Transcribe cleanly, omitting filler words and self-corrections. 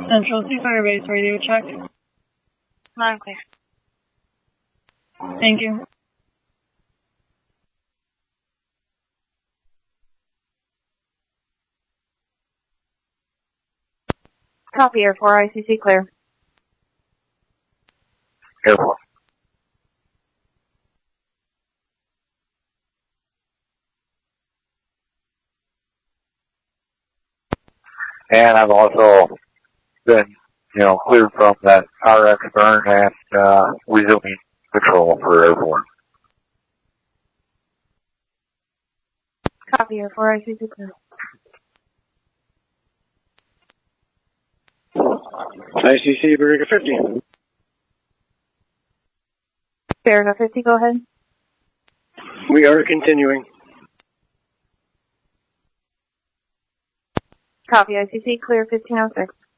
Central Sea Firebase radio check. Loud and clear. Thank you. Copy, Air 4, ICC clear. Air 4. And I've also been, cleared from that RX burn and resuming control for Air 4. Copy, Air 4, ICC clear. ICC, Bariga 50. Bariga 50, go ahead. We are continuing. Copy, ICC clear 1506.